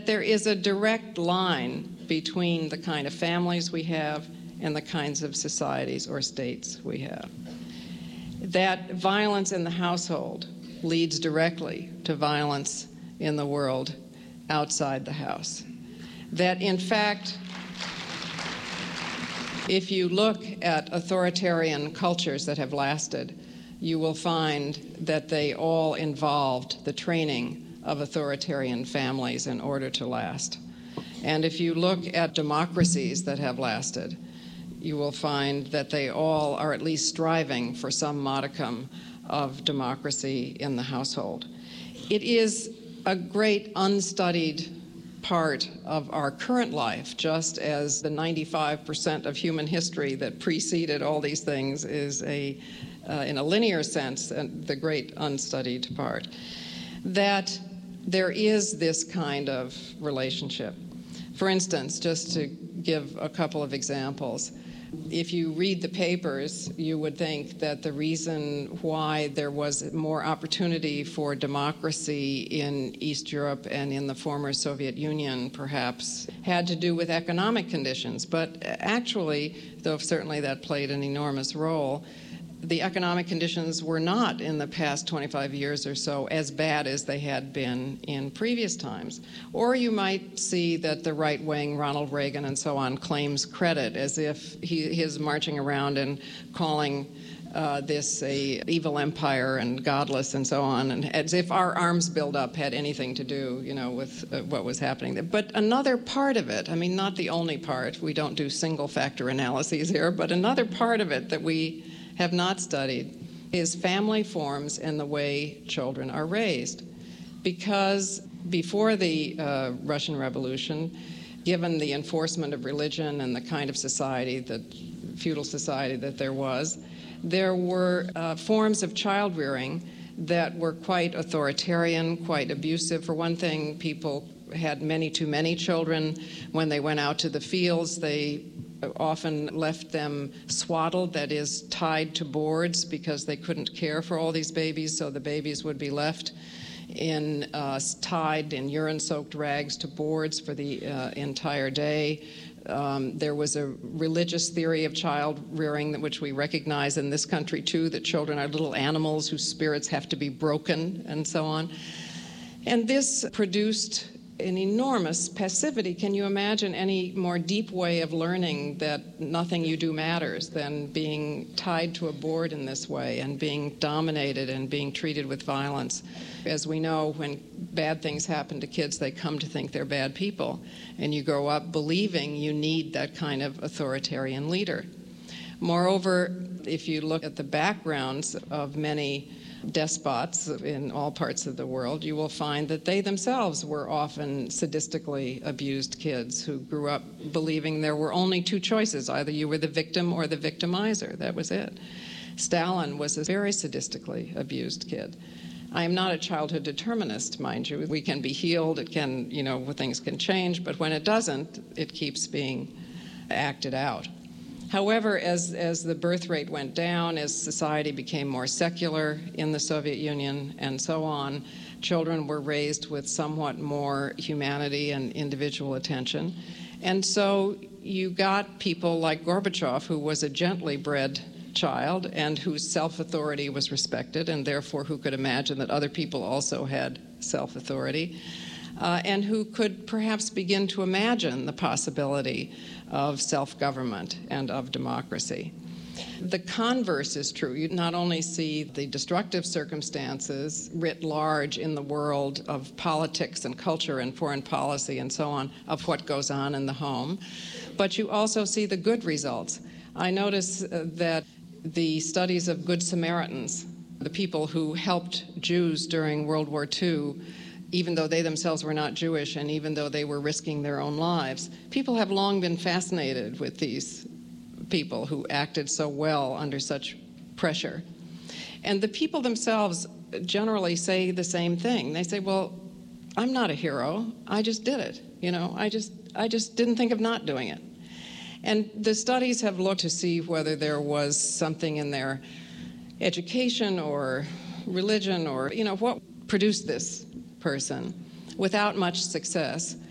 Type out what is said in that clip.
that there is a direct line between the kind of families we have and the kinds of societies or states we have. That violence in the household leads directly to violence in the world outside the house. That, in fact, if you look at authoritarian cultures that have lasted, you will find that they all involved the training of authoritarian families in order to last. And if you look at democracies that have lasted, you will find that they all are at least striving for some modicum of democracy in the household. It is a great unstudied part of our current life, just as the 95% of human history that preceded all these things is in a linear sense, the great unstudied part, that there is this kind of relationship. For instance, just to give a couple of examples, if you read the papers, you would think that the reason why there was more opportunity for democracy in East Europe and in the former Soviet Union, perhaps, had to do with economic conditions. But actually, though certainly that played an enormous role, the economic conditions were not in the past 25 years or so as bad as they had been in previous times. Or you might see that the right wing, Ronald Reagan and so on, claims credit as if he is marching around and calling this a evil empire and godless and so on, and as if our arms buildup had anything to do, with what was happening there. But another part of it, I mean, not the only part, we don't do single factor analyses here, but another part of it that we have not studied is family forms and the way children are raised. Because before the Russian Revolution, given the enforcement of religion and the kind of society, the feudal society that there were forms of child rearing that were quite authoritarian, quite abusive. For one thing, people had many too many children. When they went out to the fields, they often left them swaddled, that is, tied to boards, because they couldn't care for all these babies, so the babies would be left tied in urine-soaked rags to boards for the entire day. There was a religious theory of child rearing, which we recognize in this country too, that children are little animals whose spirits have to be broken and so on. And this produced an enormous passivity. Can you imagine any more deep way of learning that nothing you do matters than being tied to a board in this way and being dominated and being treated with violence? As we know, when bad things happen to kids, they come to think they're bad people, and you grow up believing you need that kind of authoritarian leader. Moreover, if you look at the backgrounds of many despots in all parts of the world, you will find that they themselves were often sadistically abused kids who grew up believing there were only two choices. Either you were the victim or the victimizer. That was it. Stalin was a very sadistically abused kid. I am not a childhood determinist, mind you. We can be healed, it can, things can change, but when it doesn't, it keeps being acted out. However, as the birth rate went down, as society became more secular in the Soviet Union and so on, children were raised with somewhat more humanity and individual attention. And so you got people like Gorbachev, who was a gently bred child and whose self-authority was respected, and therefore who could imagine that other people also had self-authority, and who could perhaps begin to imagine the possibility of self-government and of democracy. The converse is true. You not only see the destructive circumstances writ large in the world of politics and culture and foreign policy and so on, of what goes on in the home, but you also see the good results. I notice that the studies of Good Samaritans, the people who helped Jews during World War II, even though they themselves were not Jewish and even though they were risking their own lives, people have long been fascinated with these people who acted so well under such pressure. And the people themselves generally say the same thing. They say, well, I'm not a hero. I just did it. I just didn't think of not doing it. And the studies have looked to see whether there was something in their education or religion or, what produced this person without much success.